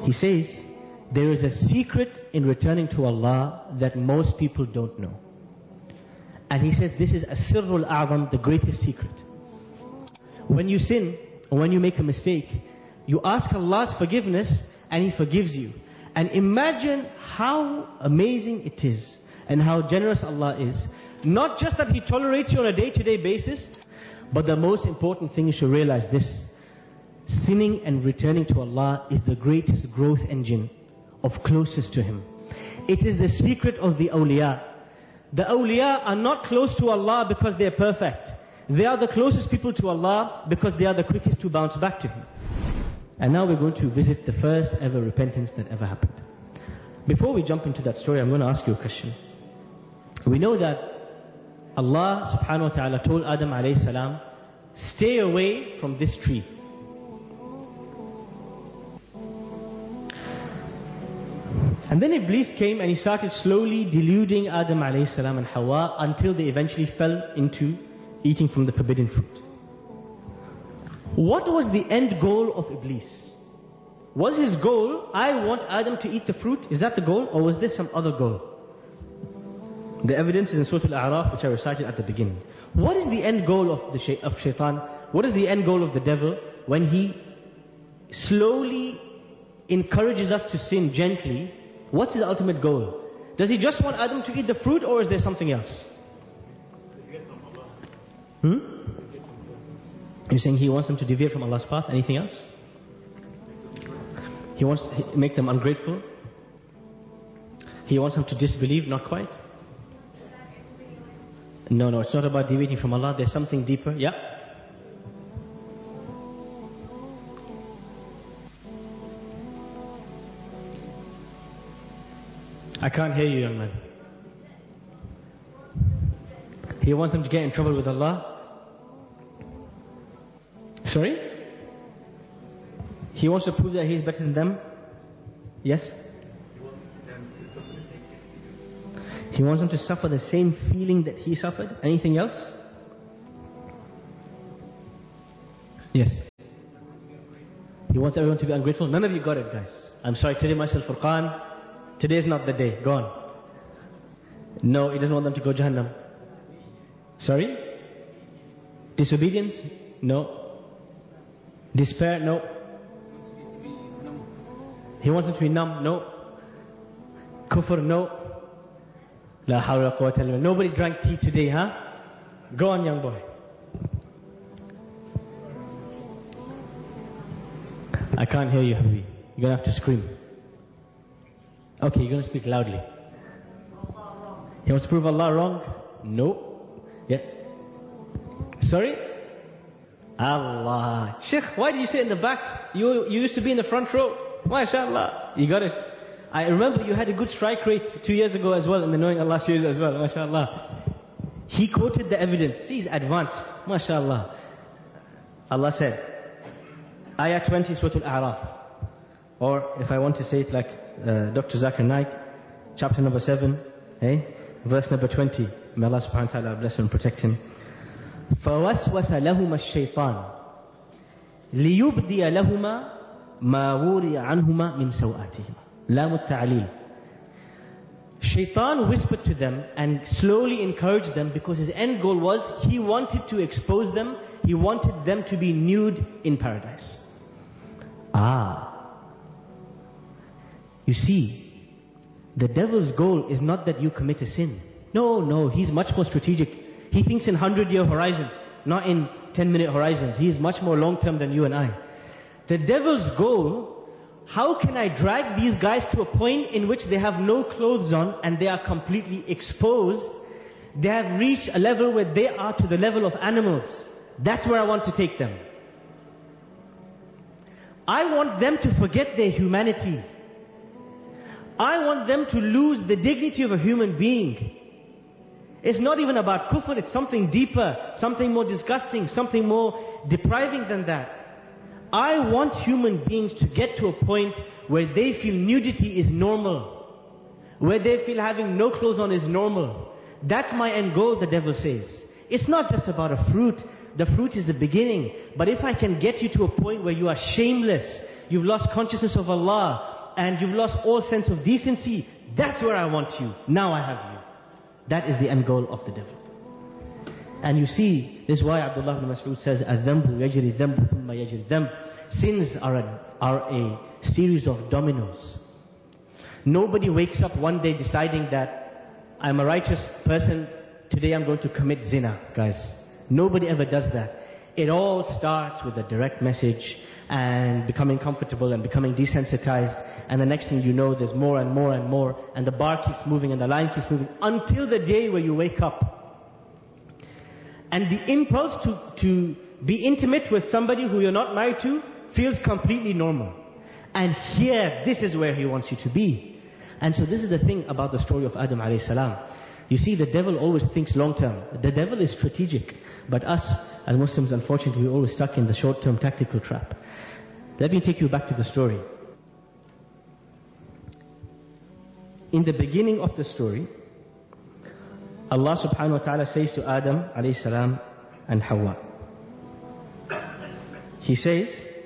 He says, there is a secret in returning to Allah that most people don't know. And he says this is As-Sirrul A'zam, the greatest secret. When you sin, or when you make a mistake, you ask Allah's forgiveness and He forgives you. And imagine how amazing it is and how generous Allah is. Not just that He tolerates you on a day-to-day basis, but the most important thing you should realize this: sinning and returning to Allah is the greatest growth engine of closest to Him. It is the secret of the awliya. The awliya are not close to Allah because they are perfect. They are the closest people to Allah because they are the quickest to bounce back to Him. And now we're going to visit the first ever repentance that ever happened. Before we jump into that story, I'm going to ask you a question. We know that Allah subhanahu wa ta'ala told Adam alayhi salam, stay away from this tree. And then Iblis came and he started slowly deluding Adam alayhi salam and Hawa until they eventually fell into eating from the forbidden fruit. What was the end goal of Iblis? Was his goal, I want Adam to eat the fruit? Is that the goal? Or was there some other goal? The evidence is in Surah Al-A'raf, which I recited at the beginning. What is the end goal of shaitan? What is the end goal of the devil when he slowly encourages us to sin gently? What's his ultimate goal? Does he just want Adam to eat the fruit, or is there something else? You're saying he wants them to deviate from Allah's path? Anything else? He wants to make them ungrateful? He wants them to disbelieve? Not quite? No, it's not about deviating from Allah. There's something deeper. Yeah? I can't hear you, young man. He wants them to get in trouble with Allah. Sorry? He wants to prove that he's better than them? Yes? He wants them to suffer the same feeling that he suffered? Anything else? Yes. He wants everyone to be ungrateful? None of you got it, guys. I'm sorry, today myself Furqan. Today is not the day. Go on. No, he doesn't want them to go Jahannam. Sorry? Disobedience? No. Despair? No. He wants them to be numb? No. Kufr? No. La hawla wa quwwata illa billah. Nobody drank tea today, huh? Go on, young boy. I can't hear you, Habibi. You're going to have to scream. Okay, you're going to speak loudly. He wants to prove Allah wrong? No. Yeah. Sorry? Allah. Sheikh, why do you sit in the back? You used to be in the front row. MashaAllah. You got it. I remember you had a good strike rate 2 years ago as well in the Knowing Allah series as well. MashaAllah. He quoted the evidence. He's advanced. MashaAllah. Allah said, Ayah 20, Surah Al-A'raf. Or if I want to say it like Dr. Zakir Naik, chapter number 7, verse number 20. May Allah subhanahu wa ta'ala bless him and protect him. فَوَسْوَسَ لَهُمَا الشَّيْطَانِ لِيُبْدِيَ لَهُمَا مَا وُورِيَ عَنْهُمَا مِنْ سَوْآتِهِمَا لَامُ التَّعْلِيلِ. Shaitan whispered to them and slowly encouraged them because his end goal was he wanted to expose them. He wanted them to be nude in paradise. You see, the devil's goal is not that you commit a sin. No, he's much more strategic. He thinks in 100-year horizons, not in 10-minute horizons. He's much more long-term than you and I. The devil's goal, how can I drag these guys to a point in which they have no clothes on and they are completely exposed? They have reached a level where they are to the level of animals. That's where I want to take them. I want them to forget their humanity. I want them to lose the dignity of a human being. It's not even about kufr, it's something deeper, something more disgusting, something more depriving than that. I want human beings to get to a point where they feel nudity is normal, where they feel having no clothes on is normal. That's my end goal, the devil says. It's not just about a fruit. The fruit is the beginning. But if I can get you to a point where you are shameless, you've lost consciousness of Allah, and you've lost all sense of decency. That's where I want you. Now I have you. That is the end goal of the devil. And you see, this is why Abdullah ibn Mas'ud says, الذنب يجري الذنب ثم يجري الذنب. Sins are a series of dominoes. Nobody wakes up one day deciding that I'm a righteous person, today I'm going to commit zina, guys. Nobody ever does that. It all starts with a direct message and becoming comfortable and becoming desensitized, and the next thing you know, there's more and more and more, and the bar keeps moving and the line keeps moving until the day where you wake up. And the impulse to be intimate with somebody who you're not married to feels completely normal. And here, this is where he wants you to be. And so this is the thing about the story of Adam alayhi salam. You see, the devil always thinks long term. The devil is strategic. But us, as Muslims, unfortunately, we're always stuck in the short term tactical trap. Let me take you back to the story. In the beginning of the story, Allah subhanahu wa ta'ala says to Adam alayhi salam and Hawa. He says,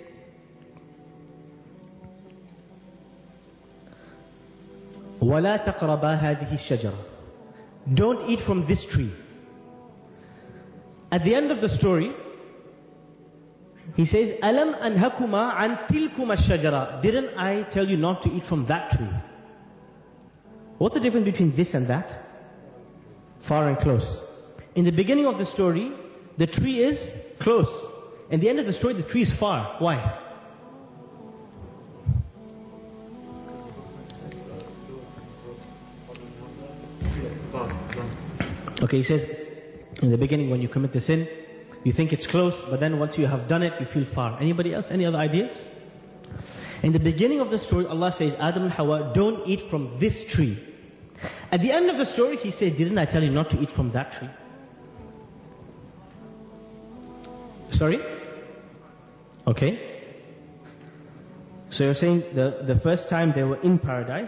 وَلَا تَقْرَبَا هَذِهِ الشَّجَرَةِ. Don't eat from this tree. At the end of the story, he says, أَلَمْ أَنْهَكُمَا عَنْ تِلْكُمَا الشَّجَرَةِ. Didn't I tell you not to eat from that tree? What's the difference between this and that? Far and close. In the beginning of the story, the tree is close. In the end of the story, the tree is far. Why? Okay, he says, in the beginning when you commit the sin, you think it's close, but then once you have done it, you feel far. Anybody else? Any other ideas? In the beginning of the story, Allah says, Adam and Hawa, don't eat from this tree. At the end of the story, he said, didn't I tell you not to eat from that tree? Sorry? Okay. So you're saying the first time they were in paradise,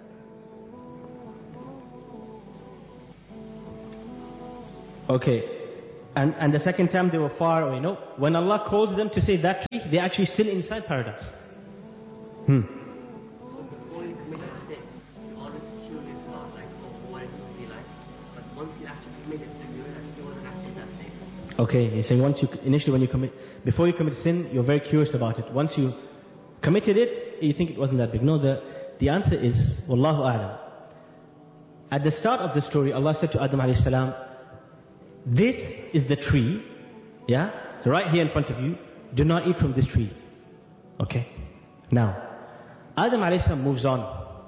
okay, and the second time they were far away. No, when Allah calls them to say that tree, they're actually still inside paradise. Before you commit a sin, you're always curious about what it would be like. But once you actually commit it, then you realize it wasn't actually that safe. Okay, he's saying before you commit sin, you're very curious about it. Once you committed it, you think it wasn't that big. No, the answer is, Wallahu a'lam. At the start of the story, Allah said to Adam alayhi salam, this is the tree, yeah? So right here in front of you, do not eat from this tree. Okay? Now, Adam alayhi salam moves on.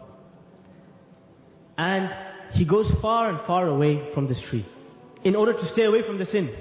And he goes far and far away from this tree in order to stay away from the sin.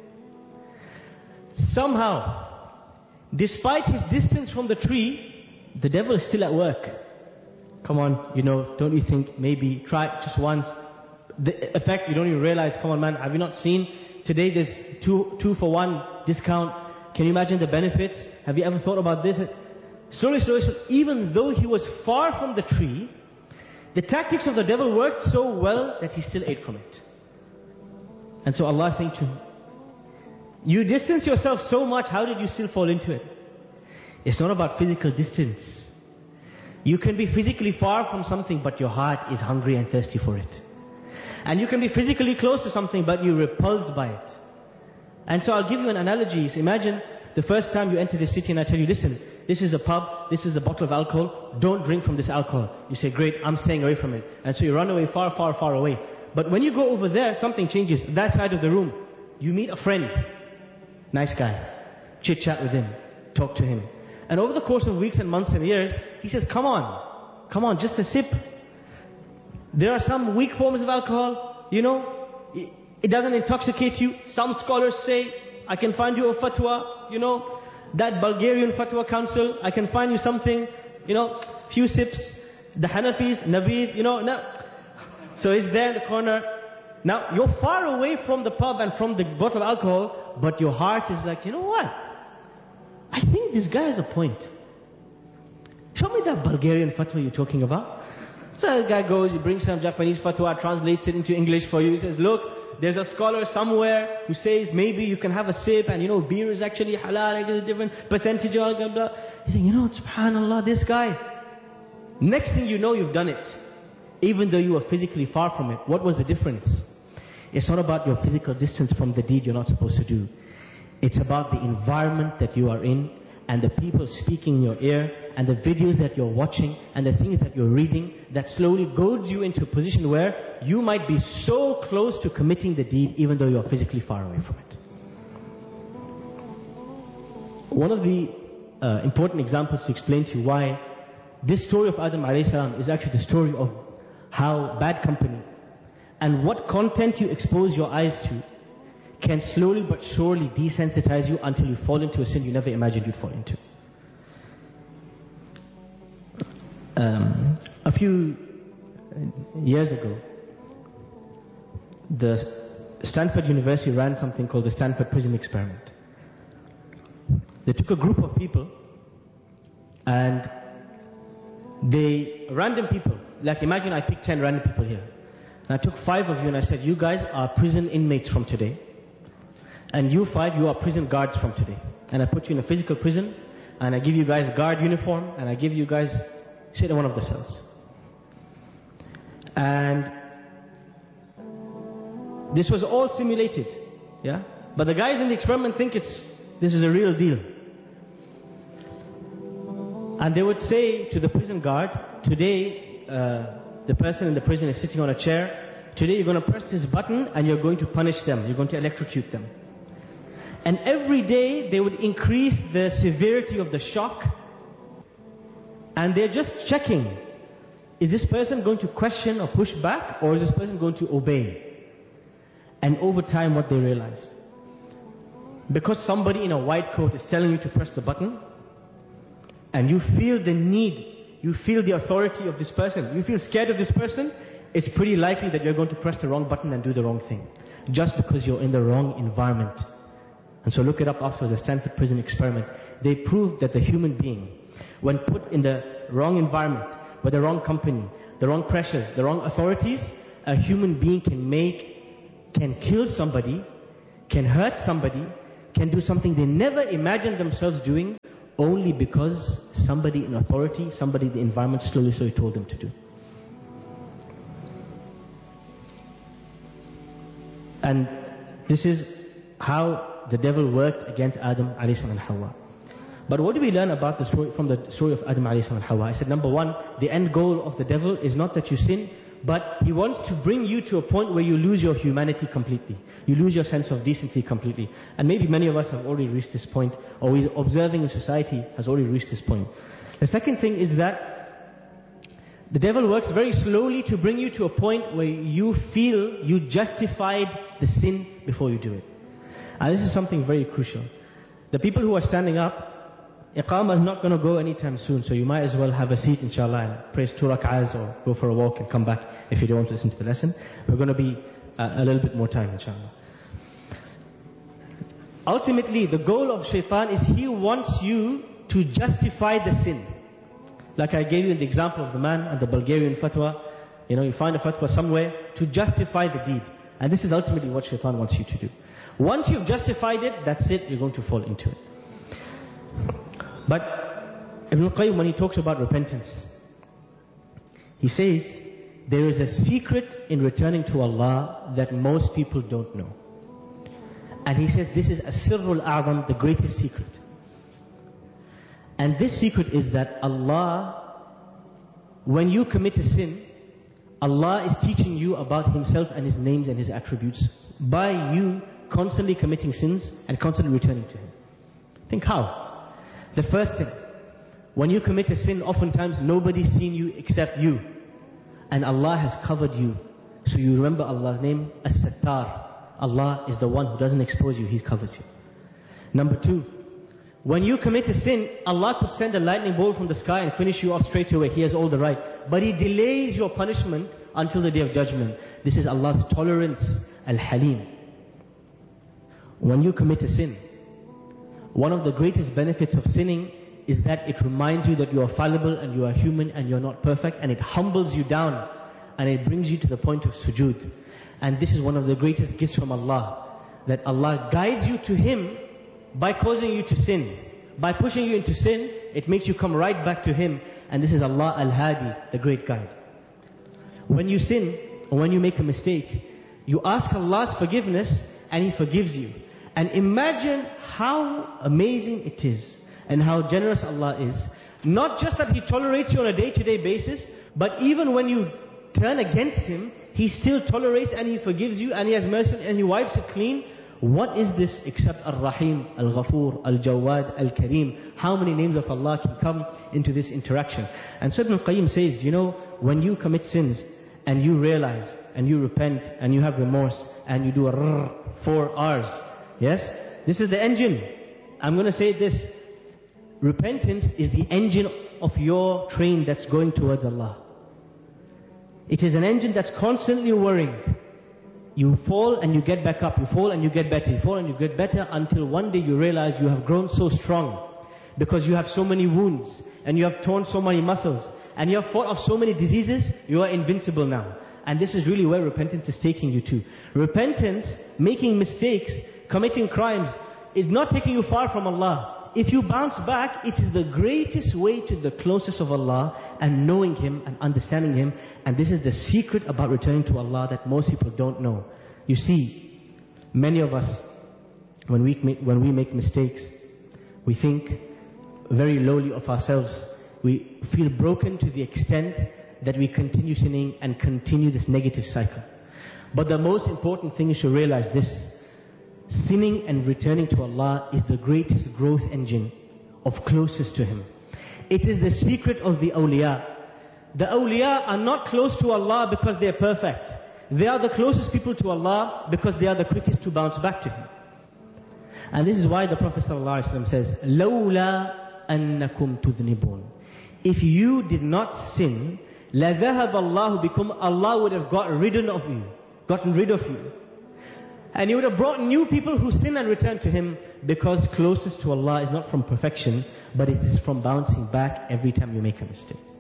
Somehow, despite his distance from the tree, the devil is still at work. Come on, don't you think maybe try it just once? The effect, you don't even realize, come on man, have you not seen? Today there's two for one discount. Can you imagine the benefits? Have you ever thought about this? Slowly, even though he was far from the tree, the tactics of the devil worked so well that he still ate from it. And so Allah is saying to him, you distance yourself so much, how did you still fall into it? It's not about physical distance. You can be physically far from something, but your heart is hungry and thirsty for it. And you can be physically close to something, but you're repulsed by it. And so I'll give you an analogy. So imagine the first time you enter the city and I tell you, listen, this is a pub, this is a bottle of alcohol, don't drink from this alcohol. You say, great, I'm staying away from it. And so you run away far, far, far away. But when you go over there, something changes. That side of the room, you meet a friend. Nice guy. Chit chat with him. Talk to him. And over the course of weeks and months and years, he says, come on, just a sip. There are some weak forms of alcohol, it doesn't intoxicate you. Some scholars say, I can find you a fatwa, that Bulgarian fatwa council, I can find you something, few sips. The Hanafis, Nabid, So he's there in the corner. Now, you're far away from the pub and from the bottle of alcohol, but your heart is like, you know what? I think this guy has a point. Show me that Bulgarian fatwa you're talking about. So the guy goes, he brings some Japanese fatwa, translates it into English for you. He says, look, there's a scholar somewhere who says maybe you can have a sip and beer is actually halal, like there's a different percentage, blah, blah, blah. You think, subhanallah, this guy. Next thing you know, you've done it. Even though you were physically far from it. What was the difference? It's not about your physical distance from the deed you're not supposed to do. It's about the environment that you are in, and the people speaking in your ear, and the videos that you're watching, and the things that you're reading, that slowly goads you into a position where you might be so close to committing the deed even though you're physically far away from it. One of the important examples to explain to you why this story of Adam alayhi salam is actually the story of how bad company and what content you expose your eyes to can slowly but surely desensitize you until you fall into a sin you never imagined you'd fall into. A few years ago, the Stanford University ran something called the Stanford Prison Experiment. They took a group of people and random people, like imagine I picked 10 random people here. And I took 5 of you and I said, you guys are prison inmates from today. And you 5, you are prison guards from today. And I put you in a physical prison, and I give you guys guard uniform, and I give you guys, sit in one of the cells. And this was all simulated, yeah? But the guys in the experiment think this is a real deal. And they would say to the prison guard, today the person in the prison is sitting on a chair, today you're going to press this button and you're going to punish them, you're going to electrocute them. And every day they would increase the severity of the shock, and they're just checking, is this person going to question or push back, or is this person going to obey? And over time what they realized, because somebody in a white coat is telling you to press the button, and you feel the need, you feel the authority of this person, you feel scared of this person, it's pretty likely that you're going to press the wrong button and do the wrong thing, just because you're in the wrong environment. And so look it up afterwards, the Stanford Prison Experiment. They proved that the human being, when put in the wrong environment, with the wrong company, the wrong pressures, the wrong authorities, a human being can kill somebody, can hurt somebody, can do something they never imagined themselves doing, only because somebody in authority, somebody in the environment slowly told them to do. And this is how the devil worked against Adam alayhi salam and Hawa. But what do we learn about the story, from the story of Adam alayhi salam and Hawa? I said, number one, the end goal of the devil is not that you sin, but he wants to bring you to a point where you lose your humanity completely. You lose your sense of decency completely. And maybe many of us have already reached this point, or we're observing in society has already reached this point. The second thing is that the devil works very slowly to bring you to a point where you feel you justified the sin before you do it. And this is something very crucial. The people who are standing up, Iqamah is not going to go anytime soon, so you might as well have a seat inshallah and pray 2 rak'ahs or go for a walk and come back if you don't want to listen to the lesson. We're going to be a little bit more time inshallah. Ultimately, the goal of shaitan is he wants you to justify the sin. Like I gave you the example of the man and the Bulgarian fatwa. You find a fatwa somewhere to justify the deed. And this is ultimately what shaitan wants you to do. Once you've justified it, that's it, you're going to fall into it. But Ibn al-Qayyim, when he talks about repentance, he says, there is a secret in returning to Allah that most people don't know. And he says this is as-sirrul a'zam, the greatest secret. And this secret is that Allah, when you commit a sin, Allah is teaching you about Himself and His names and His attributes by you constantly committing sins and constantly returning to Him. Think how? The first thing, when you commit a sin, oftentimes nobody's seen you except you. And Allah has covered you. So you remember Allah's name, As-Sattar. Allah is the one who doesn't expose you, He covers you. Number two, when you commit a sin, Allah could send a lightning bolt from the sky and finish you off straight away. He has all the right. But He delays your punishment until the Day of Judgment. This is Allah's tolerance, Al-Halim. When you commit a sin, one of the greatest benefits of sinning is that it reminds you that you are fallible and you are human and you are not perfect, and it humbles you down and it brings you to the point of sujood. And this is one of the greatest gifts from Allah, that Allah guides you to Him by causing you to sin. By pushing you into sin, it makes you come right back to Him, and this is Allah Al-Hadi, the great guide. When you sin, or when you make a mistake, you ask Allah's forgiveness, and He forgives you. And imagine how amazing it is, and how generous Allah is. Not just that He tolerates you on a day-to-day basis, but even when you turn against Him, He still tolerates and He forgives you, and He has mercy and He wipes it clean. What is this except Ar-Rahim, Al-Ghafur, Al-Jawad, Al-Kareem? How many names of Allah can come into this interaction? And so Ibn Qayyim says, you know, when you commit sins, and you realize, and you repent, and you have remorse, and you do a 4 R's, yes? This is the engine. I'm going to say this. Repentance is the engine of your train that's going towards Allah. It is an engine that's constantly whirring. You fall and you get back up. You fall and you get better. You fall and you get better until one day you realize you have grown so strong. Because you have so many wounds. And you have torn so many muscles. And you have fought off so many diseases. You are invincible now. And this is really where repentance is taking you to. Repentance, making mistakes, committing crimes, is not taking you far from Allah. If you bounce back, it is the greatest way to the closest of Allah, and knowing Him and understanding Him. And this is the secret about returning to Allah that most people don't know. You see, many of us, when we make mistakes, we think very lowly of ourselves. We feel broken to the extent that we continue sinning and continue this negative cycle. But the most important thing is to realize this. Sinning and returning to Allah is the greatest growth engine of closest to Him. It is the secret of the awliya. The awliya are not close to Allah because they are perfect. They are the closest people to Allah because they are the quickest to bounce back to Him. And this is why the Prophet ﷺ says, لَوْلَا أَنَّكُمْ تُذْنِبُونَ. If you did not sin, لَذَهَبَ اللَّهُ بِكُمْ. Allah would have gotten rid of you. And He would have brought new people who sin and return to Him, because closest to Allah is not from perfection, but it is from bouncing back every time you make a mistake.